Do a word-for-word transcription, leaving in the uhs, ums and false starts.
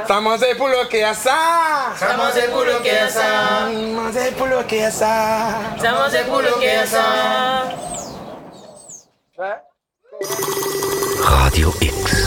Ça mange pour le que ça. Ça mange pour le que ça. Mange pour le que ça. Ça mange pour le que ça. Radio X.